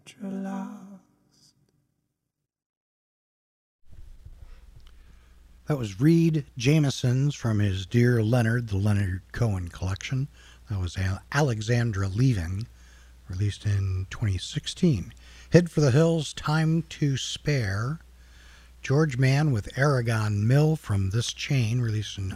That was Reed Jameson's from his Dear Leonard, the Leonard Cohen collection. That was Alexandra Leaving, released in 2016. Head for the Hills, Time to Spare. George Mann with Aragon Mill from This Chain, released in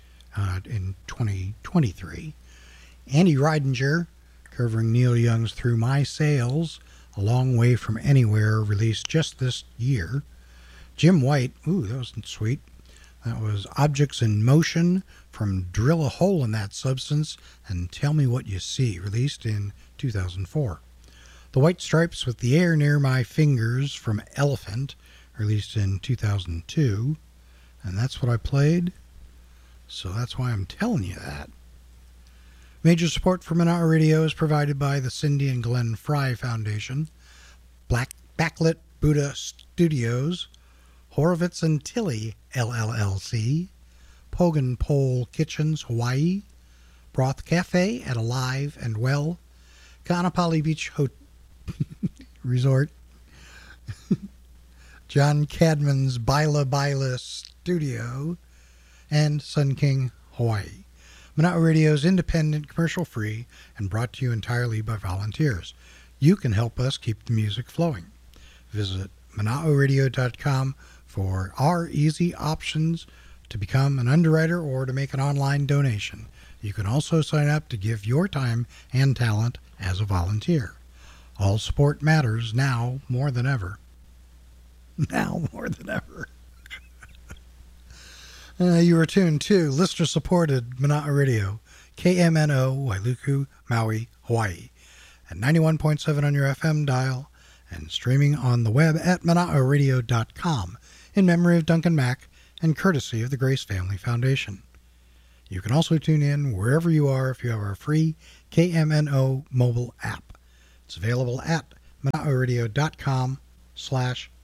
2023. Andy Ridinger covering Neil Young's Through My Sails, A Long Way From Anywhere, released just this year. Jim White, ooh, that was sweet. That was Objects in Motion from Drill a Hole in That Substance and Tell Me What You See, released in 2004. The White Stripes with The Air Near My Fingers from Elephant, released in 2002. And that's what I played, so that's why I'm telling you that. Major support for Monotony Radio is provided by the Cindy and Glenn Fry Foundation, Backlit Buddha Studios, Horowitz and Tilly LLC, Pogan Pole Kitchens, Hawaii, Broth Cafe at Alive and Well, Kaanapali Beach Resort, John Cadman's Baila Studio, and Sun King, Hawaii. Monotony Radio is independent, commercial-free, and brought to you entirely by volunteers. You can help us keep the music flowing. Visit MonotoRadio.com for our easy options to become an underwriter or to make an online donation. You can also sign up to give your time and talent as a volunteer. All support matters now more than ever. Now more than ever. You are tuned to listener-supported Monotony Radio, KMNO, Wailuku, Maui, Hawaii, at 91.7 on your FM dial, and streaming on the web at MonotoRadio.com in memory of Duncan Mack and courtesy of the Grace Family Foundation. You can also tune in wherever you are if you have our free KMNO mobile app. It's available at MonotoRadio.com/